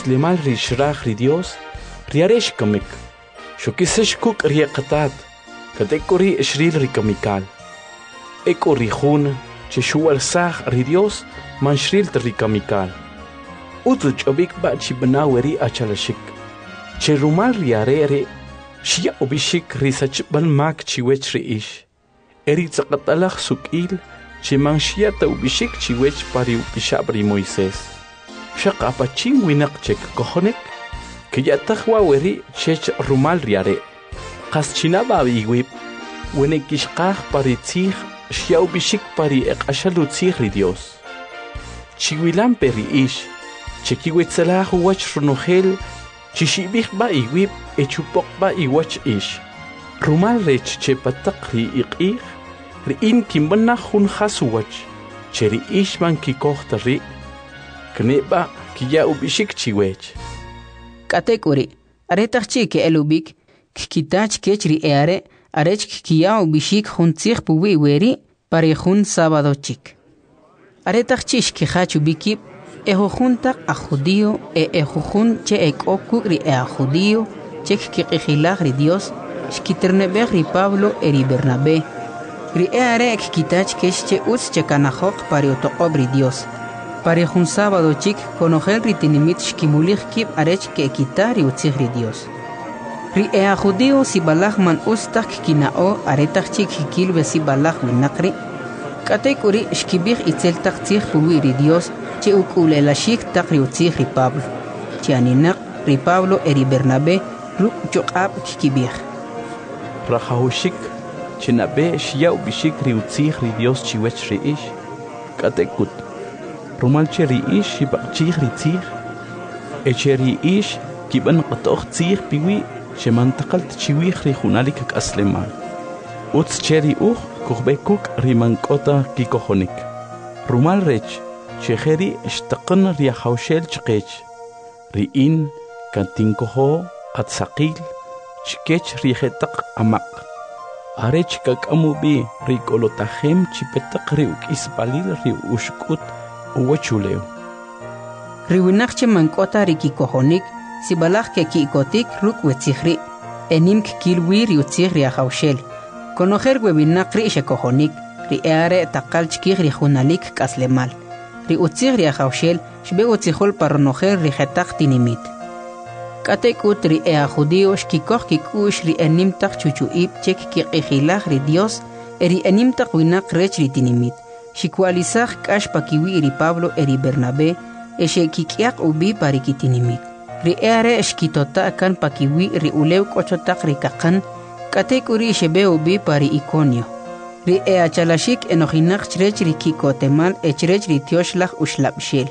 kaslemal ri shraj ri Dios, riaresh kamik. Shokisesh kuk riaqatat, katekuri shril ri kamikal. Eko ri jun, che shual saj ri Dios, man shril ri kamikal. Utluch obik ba chibanaweri achalashik. Che rumal riarere, shia obishik risachban mak chiwech ri ish. Eri tzakatalach sukil, che man shia ta ubishik chiwech pari upishabri Moisés. Shak apachim winak chek kohonek, que ya tajwa weri chech rumal riare. Kas chinaba iwip, wenekishkaj pari tzig, shia ubishik pari ekashalu tzig ri Dios. Chiwilam peri ish, chekiwetzalah wach runogel, chishibik ba iwip, echupok ba iwach ish. Rumal rech che patak ri iqih, ri in kimbana hun khasuwach, cheri ish man kikohta ri, kneba kiya ubishik chiwech. Katekuri, aretach chike elubik, kitach kechri eare, arech kiya ubishik huntzich puwi weri, pari hun sábado chik. Aretach chish kihach ubikip, ejo juntak a judío, ejo jun che ekokugri a judío, chek kikihilag ri Dios, shkiternebeg ri Pablo eri Bernabé. Ri eare kitach keche utz chekanahok pari otokobri Dios. Pari jun sábado chik konogel ri tinimit shkimulig kip arech ke kitari utzig ri Dios. Ri ea judío si balach man ustak kinao aretach chik hikilbe si balach winakri. Katekuri shkibig itzel tak tzig puwi ri Dios che ukulelashik tak ri utzig ri Pablo. Che aninak ri Pablo eri Bernabé ruk chokab kikibig. Rajahushik, chinabe shia ubishik ri utzig ri Dios chiwech ri ish. Katekut. Rumal cheri ish shibachig ri tzig. Echeri ish kiban qatoch tzig piwi shemantakalt chiwich ri junalik aslemal. Utz cheri kuhbekuk ri mankota kikohonik. Rumal rech cheheri shtaqan ri hawshel chqech. Ri in kantinkoho atsaqil chkech ri hetaq amaq. Arech kakamubi ri kolotahem chipetaq ri ukispalil ri ushkut uwachuleo. Riwinakche mankota rikikohonik, sibalach ke kikotik ruk wetzihri, enim kilwi riutzih ri ahaushel. Konojer webinak ri shekohonik, ri eare takal chkih ri junalik kaslemal. Ri utzih ri ahaushel, shbe utzihol paronojer ri jetak tinimit. Katekut ri ea judío shkikoh kikush ri enim tak chuchuib chek kikihilah ri Dios, eri enim tak winak rech ri tinimit. Shikualizach kash pakiwi ri Pablo eri Bernabé, eshe kikiak ubi pari kitinimit. Ri eare eshkitota kan pakiwi ri ulew kochotak ri kakan, katekuri shebe ubi pari Iconio. Ri ea chalashik enojinak chrech ri kikotemal echrech ri tioshlach ushlapshil.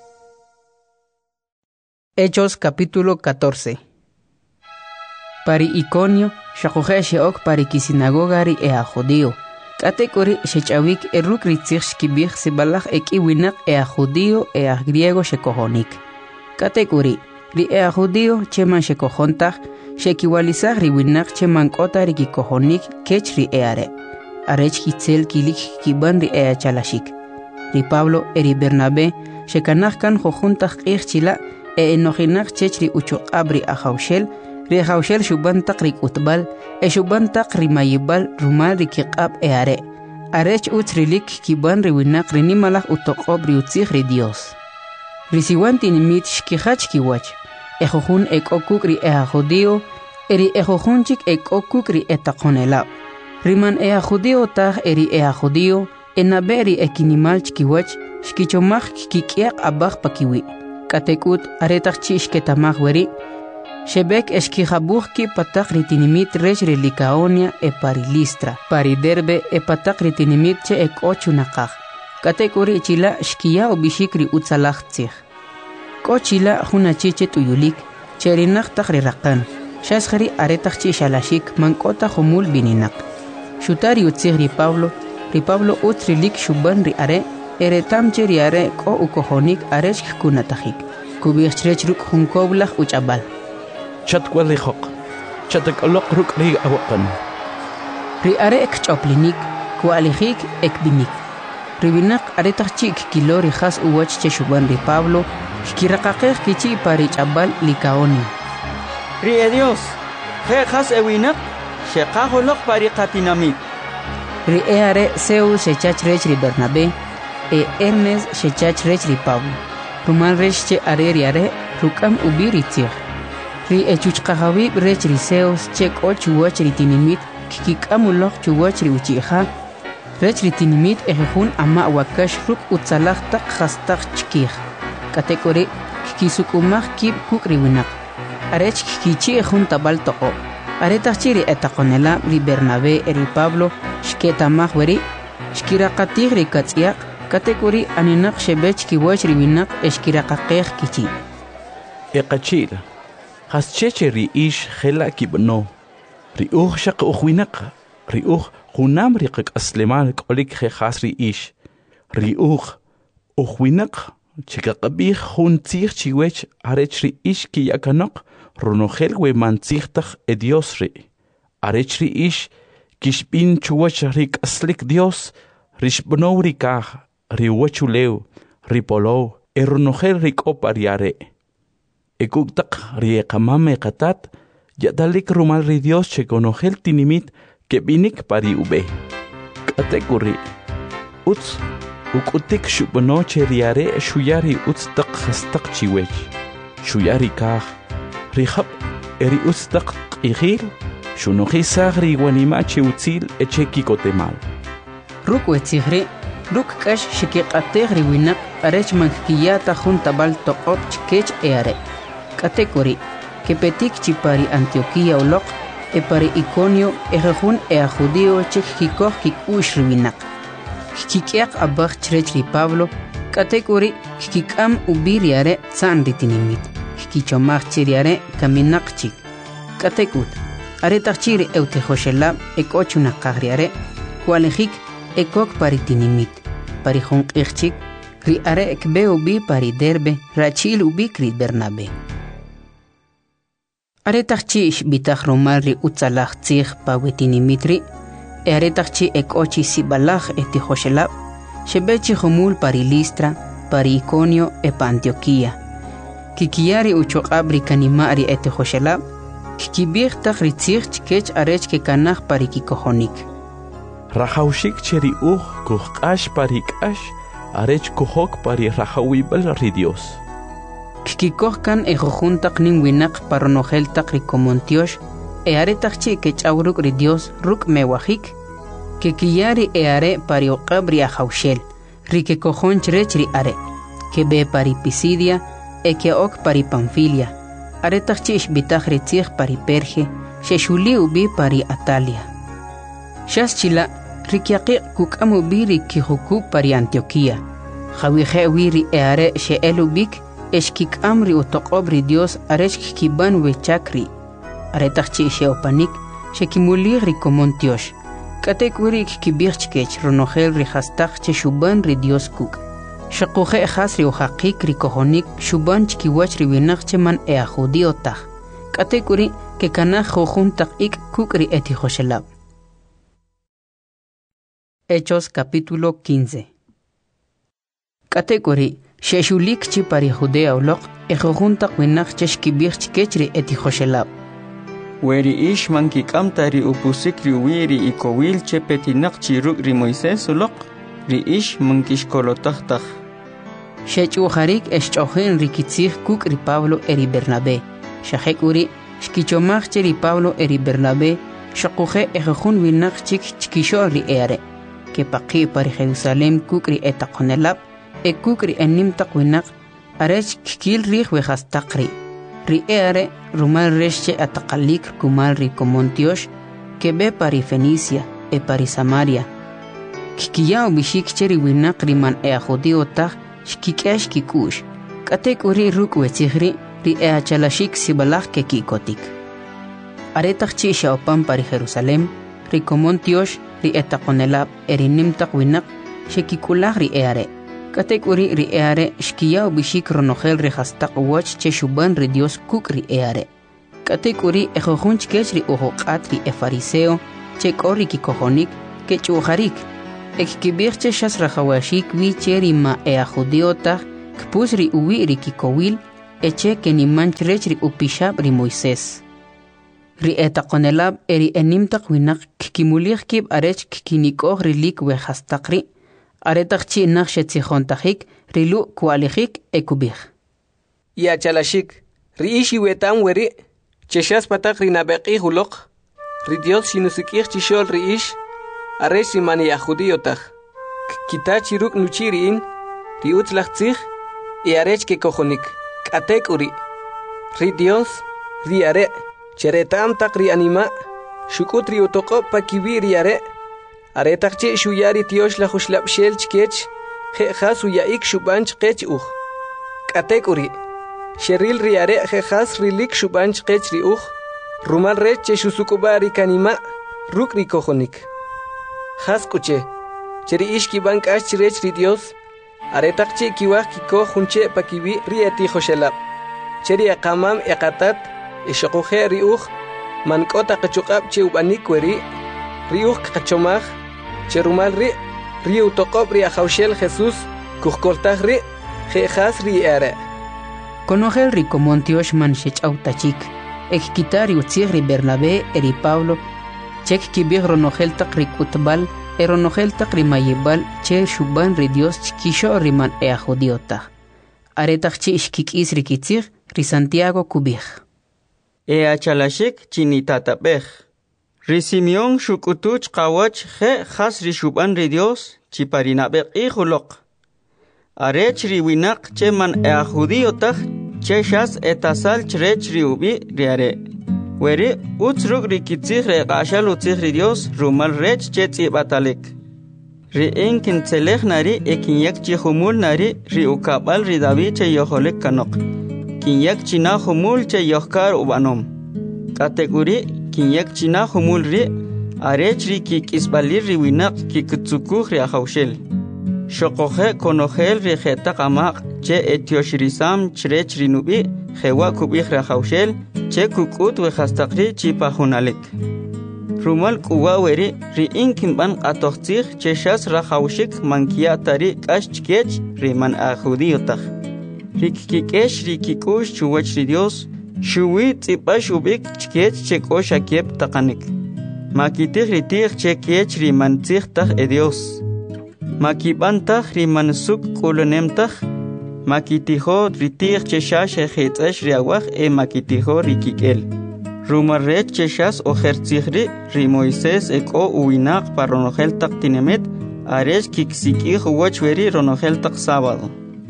Hechos capítulo 14. Pari Iconio, shakuhe sheok pari kisinagoga ri ea judío. Katekuri shechawik eruk ritzich shkibich sibalach ekiwinak ea judío ea griego shekohonik. Katekuri ri ea judío cheman shekohontach shekiwalizach riwinak cheman kota rikikohonik kech ri eare. Arech kitzel kilik kiban ri ea chalashik. Ri Pablo eri Bernabé shekanach kan jojuntach ich chila enojinak chech ri uchoqabri ahaushel ri ahaushel shubantak rik utbal shubantak ri mayibal rumal ri kiqab eare. Arech utrilik kiban ri winak ri nimalach utoqob ri utzig ri Dios. Ri siwan tinimit shkihach kiwach. Ejojun ekokuk ri ea judío, eri ejojunchik ekokuk ri etaqonelab. Riman ea judío taj eri ea judío, enabe ri ekinimal chkiwach, shkichomach kikiak abach pakiwi. Katekut aretach chishketamach weri, shebek eshkijabuhki patak ritinimit rech ri Licaonia e pari Listra, pari Derbe e patak ritinimit che ekochunakaj. Katekuri chila shkiya ubishik ri utzalach tzich. Kochila junachiche tuyulik, cherinach tak ri rakan, shashri aretach chishalashik mankota humul bininak. Shutari utzig ri Pablo utrilik shuban ri are, eretamche ri are ko ukohonik arech kunatahik. Kubichrech ruk hunkoblach uchabal. Chatwalihok, chatakolok ruk ri awakan. Ri are ek choplinik, kualihik ek binik. Ribinak aretach chik kilo ri has uwach che shuban ri Pablo, Shkirakaqej kichi pari chabal Licaonia. Rie Dios, jejas ewinak, shekajolok pari katinamit. Ri eare Zeus shechach rechri Bernabé, e Ernest shechach rechri Pablo. Ruman rechche areriare, rukam ubiri tzir. Ri echuchkahawi rechri Zeus chek o chuwachri tinimit, kikikamulok chuwachri uchiha. Rechri tinimit ejejun ama wakash ruk utzalach tak hastak chkih. Kategori kikisukumach kib kukriwinak. Arech kikichi ejun tabal toko. Aretachiri etakonela ri Bernabé eri Pablo shketamach weri shkirakatih ri katsiak kategori aninak shebech kiwachri winak eshkirakaqej kichi. Eqachil hascheche ri ish khela kibno ri shaq ukhwinak ri khunam ri qak asleman kolik khas ri ish ri ukhwinak chikaqabih khun tzig chiwech arech ri ish ki yakanok runogel we mantzigtach e Dios ri arech ri ish kishpin chuwach ri aslik Dios rishbno ri kaj ri wachuleu ri polo e runogel ri kopariare ekuktak ri qamame qatat yadalik rumal ri Dios chekonogel tinimit que binik pari ube kategori uts ukutik shubno cheriare shuyari uts tak khastak chiwech shuyari kaj rihab eri uts tak qihil shunohi sagri wanima chiutzil echeki kotemal ruk wetzigri ruk kash shikiqategri winak arech mankiyata juntabal toqop chkech eare kategori kepetik chipari Antioquía ulok e pari Iconio ejejun a judío chekikoj kikush riwinak. Kikiak abach chrecri Pablo, kategori kikam ubiriare tsan ritinimit. Kikichomach chiriare kaminakchik. Katekut, aretachiri eutejoshelab ekochuna kagriare, kualejik ekok paritinimit. Parijun ichchik, ri are ekbe ubi pari derbe, rachil ubikri Bernabé. Aretachchi bitach romarri utzalach tzig pawetinimitri, aretachchi ekochi sibalach etihoshelab, shebechi homul pari Listra, pari Iconio pa Antioquía. Kikiari uchoqabri kanimari etihoshelab, kikibich tach ritzig chkech arech ke kanach pari kikohonik. Rajaushik cheri kuhkash pari kash, arech kuhok pari rajawibel ri Dios. Kikikohkan ejojuntak nin winak paronojeltak rikomontiosh, aretachchi que chauruk ri Dios ruk mewajik, que kiyari are pariokabri ajaushel, rike cojon chrecri are, que be pari Pisidia, que ok pari Panfilia, aretachchi ishbitaj ritzig pari Perge, sheshuli ubi pari Atalia. Shaschila, rikiaqi kukam ubi rikihukuk pari Antioquía, jawije wiri are she elubik, eshkik amri utoqobri Dios arech kiban wechakri aretachchi sheopanik shekimulir rikomontiosh katekwiri kibirchkech ronogel rihastach che shuban ri Dios kuk shaquje khasri uhaqiq rikohonik shuban chkiwach riwinaq cheman judiotach katekwiri que kanaj jojuntaq ik kukri etihoshelab. Hechos capítulo 15. Katekwiri Sheshulik chi pari Judea ulok, ejojuntak winak cheshkibich chikechri etihoshelab. Weri ish mankikamtari upusikri wiri ikowil chepetinak chiruk ri Moisés ulok, ri ish mankishkolotachtaj. Shechuharik eschojen rikitzig kuk ri Pablo eri Bernabé. Shahekuri, shkichomach ri Pablo eri Bernabé, shakuje ejojun winak chik chikisho ri ere. Que paqi pari Jerusalem kuk ri etakonelab, ekukri enim takwinak arech kikil rih wehastakri ri ere rumal resche ataqalik kumal ri komontiosh que be pari Fenicia pari Samaria kikiyao bishik cheri winak riman judio tag shkikesh kikush katek uri ruk wetzigri ri chalashik sibalach ke kikotik aretach chi shaopan pari Jerusalem ri komontiosh ri etakonelab erinim takwinak shekikulach ri ere kategori ri eare shkiyao bishik ronogel rehastak wach che shuban ri Dios kuk ri eare. Kategori ejojunch kech ri ojoqat ri fariseo che korri kikohonik ke chuharik. Ekibir che shas rajawashik vi cheri ma judiotach kpus ri uwi ri kikowil eche que ni manch rech ri upishab ri Moisés. Ri etaqonelab eri enimtaq winak kikimulih kib arech kikinikoh ri lik wehastaqri aretaq chi naqshetzijontajik ri lu kualijik ekubih. Ya chalashik ri ishi wetam weri cheshas patak ri nabeqi hulok ri Dios shinusikih chishol ri ish arech ri mani judíotaq kitachi ruk nuchiriin ri utzlachtzij y arech ke kojonik k'atek uri ri Dios ri are cheretam tak ri anima shukut ri utoqo pakibi ri are aretaq chi shuyari tiosh la khuslab shel chkech khas uyaik shubanch qech uj k'atek uri sheril ri are khas rilik shubanch qech ri uj rumal rech che shusukubari kanima ruk ri kojonik khas kuche cheri ishki bank ash rech ri Dios aretaq chi kiwaj kiko junche pakibi ri eti khoshelab cheri aqamam eqatat ishoquje ri uj man k'ota qachuqab che ubanik weri ri uj qachomaj cherumal ri utoqob ri ajawshel Jesús kujkoltaj ri khas ri are Conogel ri komontiosh man shech'autachik ek kitari utzig ri Bernabé eri Pablo chek kibig ronogel taq ri kutbal eronogel taq ri mayibal che shuban ri Dios chkisho ri man judíota aretaq chi ishkik'is ri kitzig ri Santiago kubig achalashik chinitatapej ri Simeón shukutuch qawach khas ri shuban ri Dios chiparinabej ijuloq arech ri winaq che man judíota che shas etasal chrech ri ubi ri are weri utzruk ri kitzig re qashal utzig ri Dios rumal rech che tzibatalik ri enkin tselej nari ekinyak chi humul nari ri ukabal ri David che yoholik kanok kinyak china humul che yohkar ubanom kategori kinyak china humul ri arech ri kikisbalir ri winaq kikutsukuj ri ajawshel shoqoje konogel ri jeta qamaq che etioshirisam chrech ri nubi jewa kubij ri ajawshel che kukut wejastaqri chipajunalik rumal kuwa weri ri inkin ban qatoqtzig che shas rajawshik mankia tari k'ashchkech ri man judíotaq ri kikesh ri kikush chuwach ri Dios shuwi tsipash ubik chkech che k'oshakep taqanik makitij ri tij che kech ri man tzigtaj Dios makibantaj ri man suk k'ulunemtaj makitijo ri tij che shash ejitzesh ri awaj makitijo ri kik'el rumarrech che shas ojertzigri ri Moisés eko uwinaq pa ronogel taq tinemet aresh kiksik'ij uwach weri ronogel taq sábado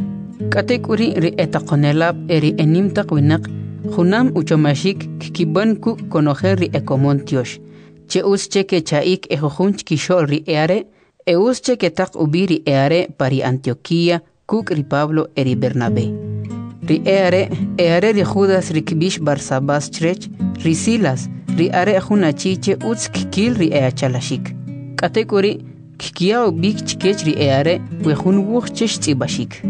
k'atek uri ri etaqonelab eri enimtaq winaq junam uchomashik kikiban ku konogel ri ekomontiosh che us che ke chaik ejojunch kishol ri eare us che ke taq ubi ri eare pari Antioquía kuk ri Pablo eri Bernabé ri eare ri Judas ri kibish Barsabas chrech ri Silas ri are junachiche utz kikil ri chalashik k'atek uri kikia ubik chkech ri eare wejun wuj chesh tzibashik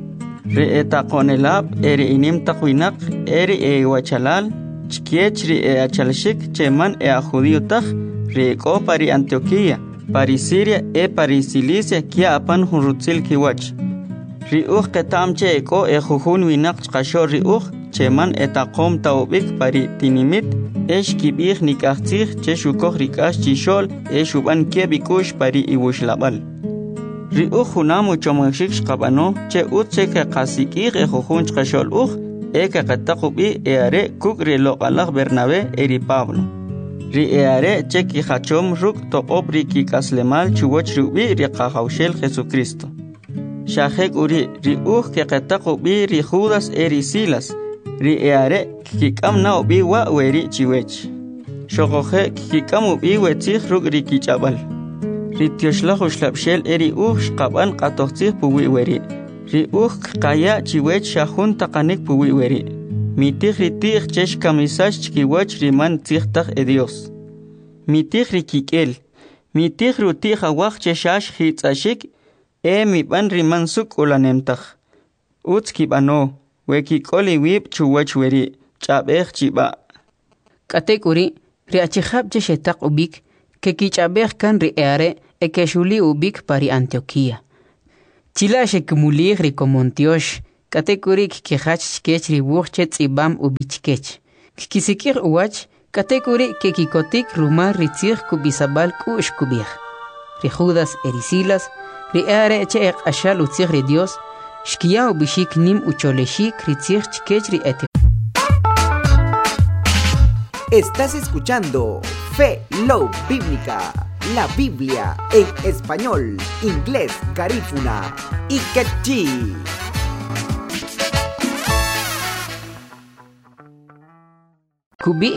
ri etaqonelab eri inimtaq winaq eri wachalal chkech ri chalashik che man judíotaq ri eko pari Antioquía pari Siria pari Cilicia kia apan hunrutzil kiwach ri uj ketam che eko jujun winaq chqasho ri uj che man etaqom taubik pari tinimit kibij nikajtzig che shukoj ri k'ax chixol shuban kebikush pari iwuxlabal ri uj junam uchomashik xqab'ano che utze ke qasik'ij jujun chqaxol uj keqetaq ubi are kuk ri loq'alaj Bernabé eri Pablo ri are che kijachom ruk toqob ri kik'aslemal chuwach ri ubi ri qajawshel Jesucristo shajek uri ri uj keqetaq ubi ri Judas eri Silas ri are kikam na ubi wa weri chiwech shoqoje kikam ubi wetzig ruk ri kich'abal ri tioshla xlabshel eri uj xqaban qatoqtzig puwi weri ri uj qaya chiwech shajun taqanik puwi weri mitij ri tij chesh kamisash chkiwach ri man tzigtaj Dios mitij ri kik'el mitij ri utij awaj cheshash hitzashik mi ban ri man suk ulanemtaj utz kibano wekik'oli wib chuwach weri ch'abej chiba k'atek uri ri achijab che shetaq ubik ke kich'abej kan ri eare ekeshuli ubik pari Antioquía chila shekmulig ri komontiosh Katekurik kihach kech ribuche tzibam ubichkech. Kisikir uwach, katekuri kekikotik rumar ritzir kubisabal kush kubir. Rijudas erisilas, riare che ashal utzir ri Dios, shkia ubishik nim ucholeshik ritzir chkech ri eti. Estás escuchando Fe Love Bíblica, la Biblia en español, inglés, garífuna y quechí. Kubi